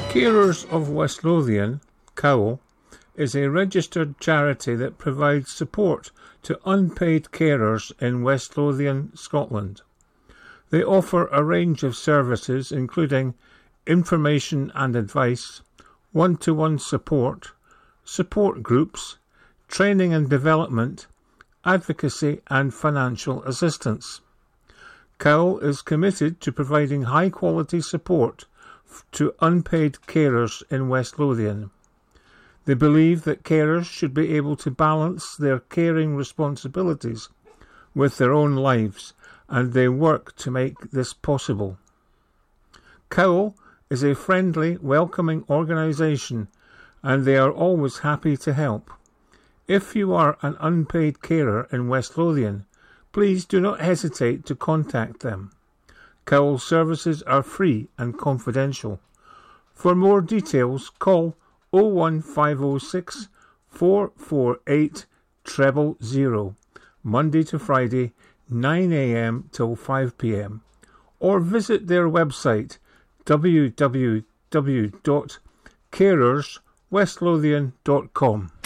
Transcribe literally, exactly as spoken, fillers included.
Carers of West Lothian, C O W L, is a registered charity that provides support to unpaid carers in West Lothian, Scotland. They offer a range of services including information and advice, one-to-one support, support groups, training and development, advocacy and financial assistance. C O W L is committed to providing high-quality support to unpaid carers in West Lothian. They believe that carers should be able to balance their caring responsibilities with their own lives, and they work to make this possible. C O W L is a friendly, welcoming organisation, and they are always happy to help. If you are an unpaid carer in West Lothian, please do not hesitate to contact them. C O W L services are free and confidential. For more details, call oh one five oh six, four four eight, zero zero zero, Monday to Friday, nine a m till five p m, or visit their website w w w dot carers west lothian dot com.